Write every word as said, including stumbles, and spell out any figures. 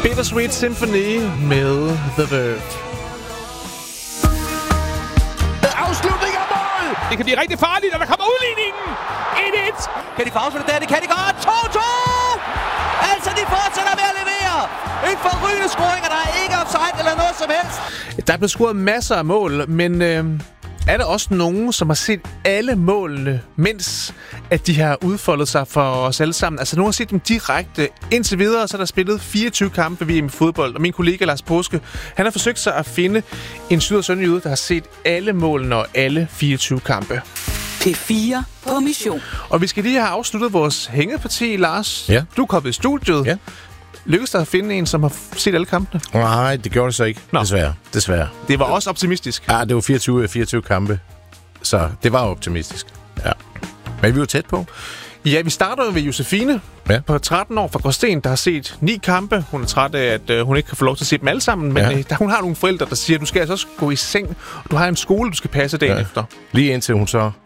Bittersweet Symphony med The Verve. Afslutning af mål! Det kan blive rigtig farligt, og der kommer udligningen! et et! Kan de få afsluttet der? Det kan de godt! to to! Altså, de fortsætter med at levere! En forrygende scoring, og der er ikke offside eller noget som helst! Der er blevet scoret masser af mål, men øh, er der også nogen, som har set alle målene, mens at de har udfoldet sig for os alle sammen? Altså, nogen har set dem direkte. Indtil videre, så er der spillet fireogtyve kampe ved V M i fodbold, og min kollega Lars Påske, han har forsøgt sig at finde en syd- og sønderjyde, der har set alle målene og alle fireogtyve kampe. P fire på mission. Og vi skal lige have afsluttet vores hængeparti, Lars. Ja. Du er kommet i studiet. Ja. Lykkedes der at finde en, som har set alle kampene? Nej, det gjorde det så ikke. Nå. Desværre. Desværre. Det var også optimistisk. Ja, det var fireogtyve af fireogtyve kampe. Så det var optimistisk. Ja. Men vi var tæt på. Ja, vi starter ved Josefine Ja. på tretten år fra Gråsten, der har set ni kampe. Hun er træt af, at øh, hun ikke kan få lov til at se dem alle sammen, men Ja. øh, der, hun har nogle forældre, der siger, at du skal altså også gå i seng, og du har en skole, du skal passe dagen Ja. efter. Lige indtil hun så